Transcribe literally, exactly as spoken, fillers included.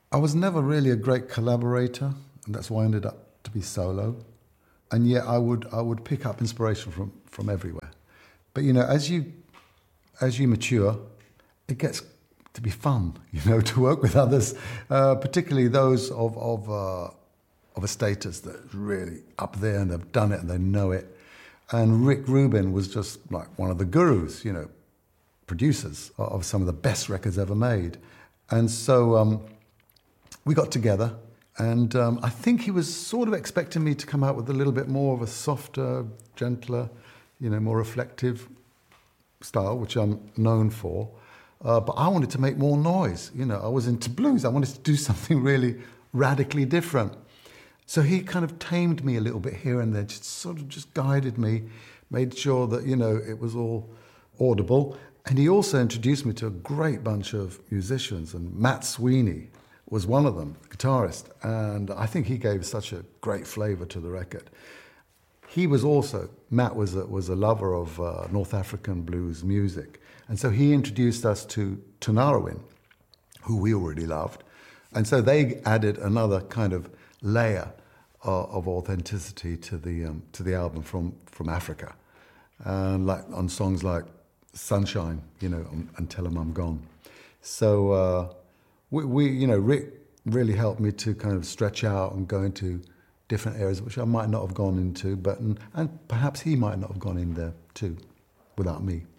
I was never really a great collaborator, and that's why I ended up to be solo. And yet I would I would pick up inspiration from, from everywhere. But you know, as you as you mature, it gets to be fun, you know, to work with others, uh, particularly those of of uh, of a status that's really up there and they've done it and they know it. And Rick Rubin was just like one of the gurus, you know, producers of some of the best records ever made. And so um, we got together, and um, I think he was sort of expecting me to come out with a little bit more of a softer, gentler, you know, more reflective style, which I'm known for. Uh, but I wanted to make more noise. You know, I was into blues. I wanted to do something really radically different. So he kind of tamed me a little bit here and there, just sort of just guided me, made sure that, you know, it was all audible. And he also introduced me to a great bunch of musicians, and Matt Sweeney was one of them, the guitarist. And I think he gave such a great flavour to the record. He was also, Matt was a, was a lover of uh, North African blues music. And so he introduced us to Tunarawin, who we already loved. And so they added another kind of layer uh, of authenticity to the um, to the album from, from Africa. And like on songs like Sunshine, you know, and Tell 'Em I'm Gone. So uh, we, we, you know, Rick really helped me to kind of stretch out and go into different areas which I might not have gone into, but and, and perhaps he might not have gone in there too, without me.